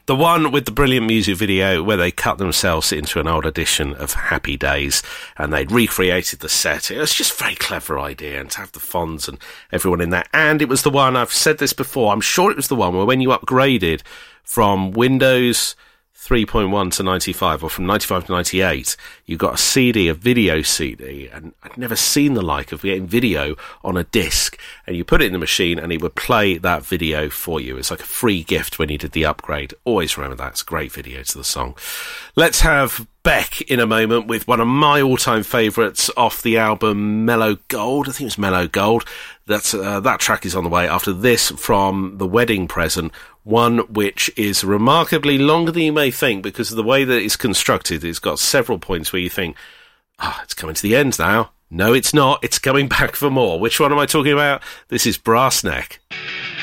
The one with the brilliant music video where they cut themselves into an old edition of Happy Days and they'd recreated the set. It was just a very clever idea, and to have the Fonz and everyone in there. And it was the one, I've said this before, I'm sure it was the one where when you upgraded from Windows 3.1 to 95, or from 95 to 98, you got a CD, a video CD, and I'd never seen the like of getting video on a disc, and you put it in the machine and it would play that video for you. It's like a free gift when you did the upgrade. Always remember that. It's a great video to the song. Let's have Beck in a moment with one of my all-time favourites off the album Mellow Gold. I think it was Mellow Gold. That track is on the way after this from The Wedding Present, one which is remarkably longer than you may think because of the way that it's constructed. It's got several points where you think, it's coming to the end now. No, it's not. It's coming back for more. Which one am I talking about? This is Brass Neck.